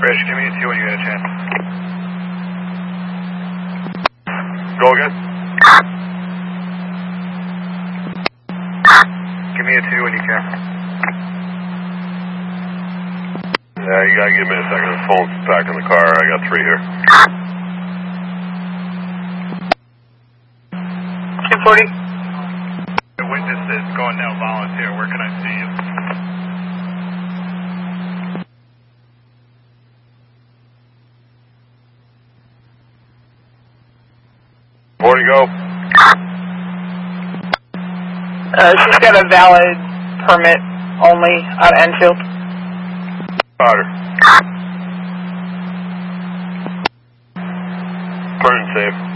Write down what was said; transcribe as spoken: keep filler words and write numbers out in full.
Rich, give me a two when you get a chance. Go again. Give me a two when you can. Yeah, you gotta give me a second. The phone's back in the car. I got three here. two forty. The witness is going now volunteer. Where can I see you? forty, go. Uh, she's got a valid permit only on Enfield. Potter. Burn safe.